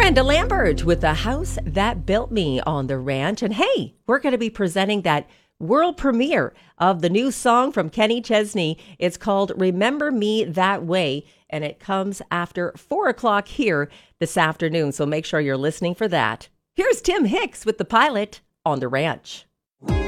Brenda Lambert with The House That Built Me on the Ranch. And hey, we're going to be presenting that world premiere of the new song from Kenny Chesney. It's called Remember Me That Way, and it comes after 4 o'clock here this afternoon. So make sure you're listening for that. Here's Tim Hicks with The Pilot on the Ranch.